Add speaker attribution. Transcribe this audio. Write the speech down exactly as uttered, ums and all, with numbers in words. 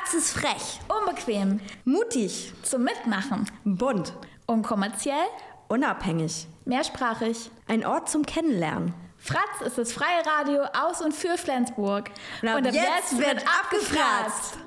Speaker 1: Fratz ist frech,
Speaker 2: unbequem,
Speaker 1: mutig,
Speaker 2: zum Mitmachen,
Speaker 1: bunt,
Speaker 2: unkommerziell,
Speaker 1: unabhängig,
Speaker 2: mehrsprachig.
Speaker 1: Ein Ort zum Kennenlernen.
Speaker 2: Fratz ist das freie Radio aus und für Flensburg.
Speaker 1: Und ab, und ab jetzt, jetzt wird abgefratzt.